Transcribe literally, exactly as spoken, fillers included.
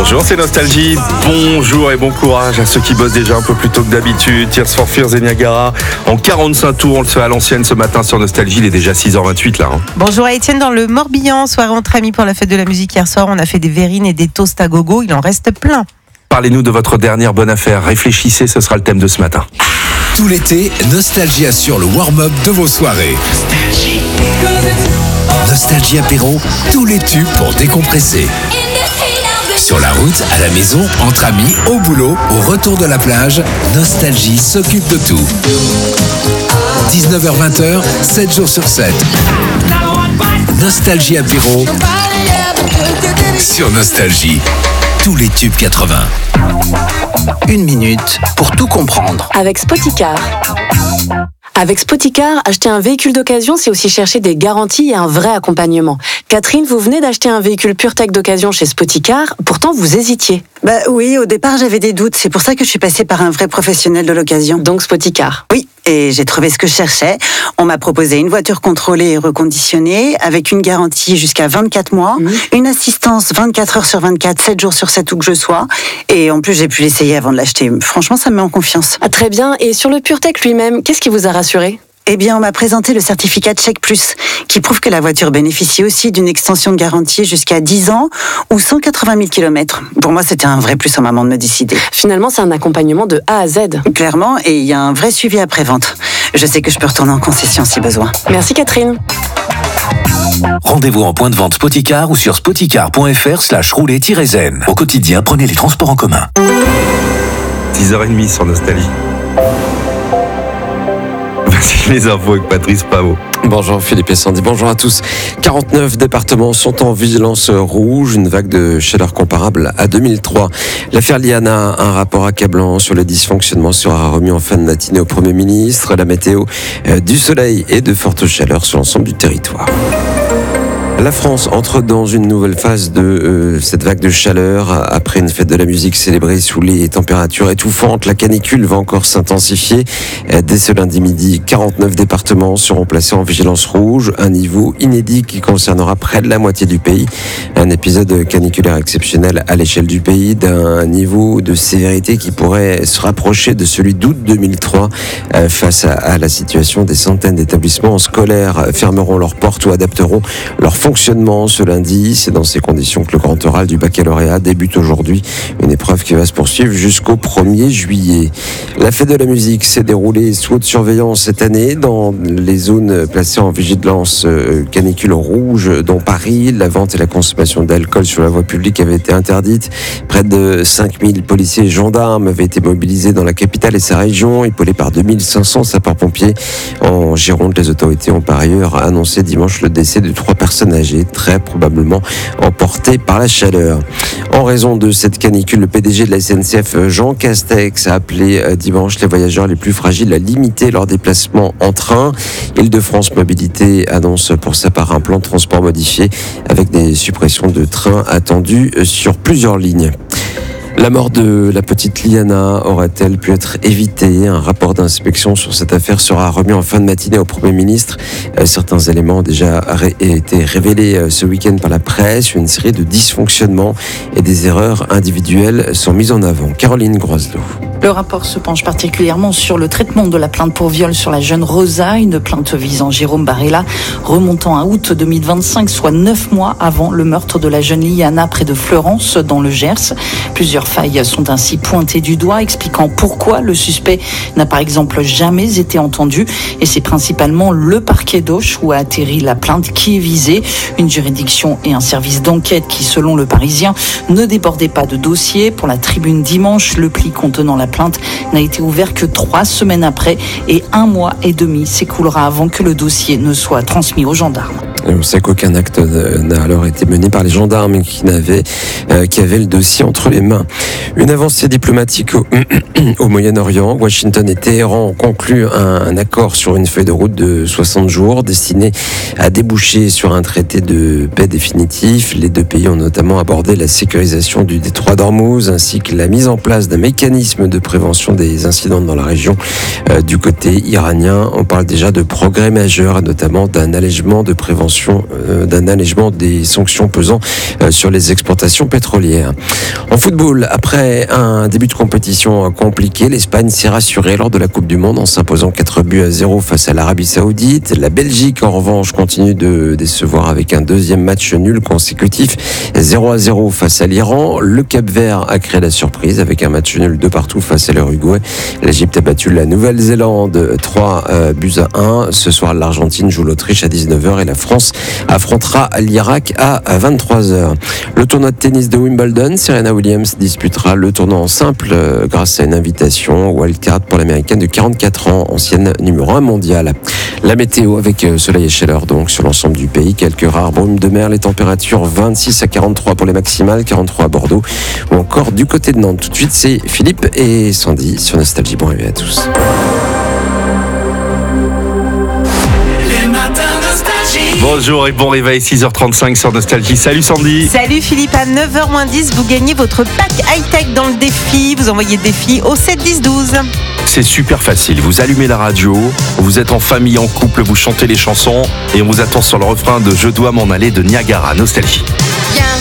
Bonjour, c'est Nostalgie. Bonjour et bon courage à ceux qui bossent déjà un peu plus tôt que d'habitude. Tears for Fears et Niagara en quarante-cinq tours. On le fait à l'ancienne ce matin sur Nostalgie. Il est déjà six heures vingt-huit là. Hein. Bonjour à Étienne dans le Morbihan. Soirée entre amis pour la fête de la musique hier soir. On a fait des verrines et des toasts à gogo. Il en reste plein. Parlez-nous de votre dernière bonne affaire. Réfléchissez, ce sera le thème de ce matin. Tout l'été, Nostalgie assure le warm-up de vos soirées. Nostalgie. Nostalgie apéro, tous les tubes pour décompresser. Sur la route, à la maison, entre amis, au boulot, au retour de la plage, Nostalgie s'occupe de tout. dix-neuf heures vingt, sept jours sur sept. Nostalgie apéro sur Nostalgie. Tous les tubes quatre-vingts. Une minute pour tout comprendre. Avec Spoticar. Avec Spoticar, acheter un véhicule d'occasion, c'est aussi chercher des garanties et un vrai accompagnement. Catherine, vous venez d'acheter un véhicule PureTech d'occasion chez Spoticar, pourtant vous hésitiez. Bah oui, au départ j'avais des doutes, c'est pour ça que je suis passée par un vrai professionnel de l'occasion. Donc Spoticar. Oui, et j'ai trouvé ce que je cherchais. On m'a proposé une voiture contrôlée et reconditionnée, avec une garantie jusqu'à vingt-quatre mois, mmh. une assistance vingt-quatre heures sur vingt-quatre, sept jours sur sept où que je sois, et en plus j'ai pu l'essayer avant de l'acheter. Franchement, ça me met en confiance. Ah, très bien, et sur le PureTech lui-même, qu'est-ce qui vous a rassuré ? Eh bien, on m'a présenté le certificat Check Plus, qui prouve que la voiture bénéficie aussi d'une extension de garantie jusqu'à dix ans ou cent quatre-vingt mille kilomètres. Pour moi, c'était un vrai plus au moment de me décider. Finalement, c'est un accompagnement de A à Z. Clairement, et il y a un vrai suivi après-vente. Je sais que je peux retourner en concession si besoin. Merci Catherine. Rendez-vous en point de vente Spoticar ou sur spoticar.fr slash rouler-zen. Au quotidien, prenez les transports en commun. six heures trente sur Nostalgie. Voici les infos avec Patrice Pavot. Bonjour Philippe et Sandy, bonjour à tous. quarante-neuf départements sont en vigilance rouge, une vague de chaleur comparable à deux mille trois. L'affaire Liana, un rapport accablant sur le dysfonctionnement sera remis en fin de matinée au Premier ministre. La météo, du soleil et de fortes chaleurs sur l'ensemble du territoire. La France entre dans une nouvelle phase de euh, cette vague de chaleur. Après une fête de la musique célébrée sous les températures étouffantes, la canicule va encore s'intensifier. Dès ce lundi midi, quarante-neuf départements seront placés en vigilance rouge, un niveau inédit qui concernera près de la moitié du pays. Un épisode caniculaire exceptionnel à l'échelle du pays, d'un niveau de sévérité qui pourrait se rapprocher de celui d'août deux mille trois. Euh, face à, à la situation, des centaines d'établissements scolaires fermeront leurs portes ou adapteront leur fonctionnement ce lundi. C'est dans ces conditions que le grand oral du baccalauréat débute aujourd'hui, une épreuve qui va se poursuivre jusqu'au premier juillet. La fête de la musique s'est déroulée sous haute surveillance cette année dans les zones placées en vigilance canicule rouge, dont Paris. La vente et la consommation d'alcool sur la voie publique avaient été interdites. Près de cinq mille policiers et gendarmes avaient été mobilisés dans la capitale et sa région, épaulés par deux mille cinq cents sapeurs-pompiers. En Gironde, les autorités ont par ailleurs annoncé dimanche le décès de trois personnes âgées, très probablement emportées par la chaleur. En raison de cette canicule, le P D G de la S N C F, Jean Castex, a appelé dimanche les voyageurs les plus fragiles à limiter leurs déplacements en train. Île-de-France Mobilité annonce pour sa part un plan de transport modifié avec des suppressions de trains attendues sur plusieurs lignes. La mort de la petite Liana aurait-elle pu être évitée ? Un rapport d'inspection sur cette affaire sera remis en fin de matinée au Premier ministre. Certains éléments ont déjà ré- été révélés ce week-end par la presse. Une série de dysfonctionnements et des erreurs individuelles sont mises en avant. Caroline Groiselot. Le rapport se penche particulièrement sur le traitement de la plainte pour viol sur la jeune Rosa, une plainte visant Jérôme Barella, remontant à août deux mille vingt-cinq, soit neuf mois avant le meurtre de la jeune Liana près de Fleurance, dans le Gers. Plusieurs failles sont ainsi pointées du doigt, expliquant pourquoi le suspect n'a par exemple jamais été entendu. Et c'est principalement le parquet d'Auch où a atterri la plainte qui est visée. Une juridiction et un service d'enquête qui, selon le Parisien, ne débordaient pas de dossier. Pour la Tribune dimanche, le pli contenant la plainte n'a été ouvert que trois semaines après et un mois et demi s'écoulera avant que le dossier ne soit transmis aux gendarmes. Et on sait qu'aucun acte n'a alors été mené par les gendarmes qui, n'avaient, euh, qui avaient le dossier entre les mains. Une avancée diplomatique au, au Moyen-Orient. Washington et Téhéran ont conclu un, un accord sur une feuille de route de soixante jours destiné à déboucher sur un traité de paix définitif. Les deux pays ont notamment abordé la sécurisation du détroit d'Ormuz ainsi que la mise en place d'un mécanisme de prévention des incidents dans la région. Euh, du côté iranien, on parle déjà de progrès majeurs, notamment d'un allègement de prévention d'extension euh, d'un allègement des sanctions pesant euh, sur les exportations pétrolières. En football, après un début de compétition compliqué, l'Espagne s'est rassurée lors de la Coupe du Monde en s'imposant quatre buts à zéro face à l'Arabie Saoudite. La Belgique, en revanche, continue de décevoir avec un deuxième match nul consécutif, zéro à zéro face à l'Iran. Le Cap-Vert a créé la surprise avec un match nul de partout face à l'Uruguay. L'Égypte a battu la Nouvelle-Zélande trois buts à un. Ce soir, l'Argentine joue l'Autriche à dix-neuf heures et la France affrontera l'Irak à vingt-trois heures. Le tournoi de tennis de Wimbledon, Serena Williams disputera le tournoi en simple grâce à une invitation wildcard pour l'américaine de quarante-quatre ans, ancienne numéro un mondiale. La météo avec soleil et chaleur donc sur l'ensemble du pays. Quelques rares brumes de mer, les températures vingt-six à quarante-trois pour les maximales, quarante-trois à Bordeaux ou encore du côté de Nantes. Tout de suite, c'est Philippe et Sandy sur Nostalgie. Bon réveil à tous. Bonjour et bon réveil, six heures trente-cinq sur Nostalgie. Salut Sandy. Salut Philippe, à neuf heures moins dix, vous gagnez votre pack high-tech dans le défi. Vous envoyez défi au sept dix douze. C'est super facile, vous allumez la radio, vous êtes en famille, en couple, vous chantez les chansons et on vous attend sur le refrain de Je dois m'en aller de Niagara. Nostalgie.